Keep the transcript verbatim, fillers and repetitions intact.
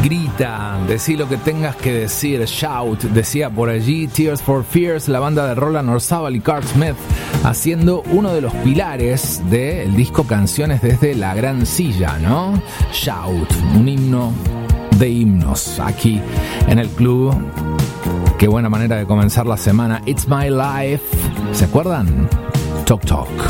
Grita, decí lo que tengas que decir, shout, decía por allí Tears for Fears, la banda de Roland Orzabal y Carl Smith, haciendo uno de los pilares del disco Canciones desde la Gran Silla, ¿no? Shout, un himno de himnos, aquí en el club. Qué buena manera de comenzar la semana. It's My Life. ¿Se acuerdan? Talk Talk.